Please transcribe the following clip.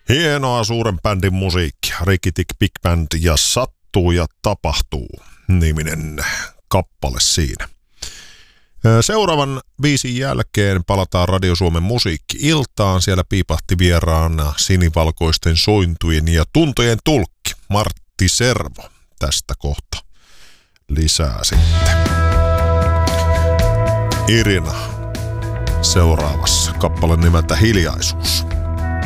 Hienoa suuren bändin musiikkia. Rikitik Big Band ja Sattuu ja tapahtuu -niminen kappale siinä. Seuraavan biisin jälkeen palataan Radio Suomen musiikki-iltaan. Siellä piipahti vieraana sinivalkoisten sointujen ja tuntojen tulkki Martti Servo. Tästä kohta lisää sitten. Irina seuraavassa, kappale nimeltä Hiljaisuus.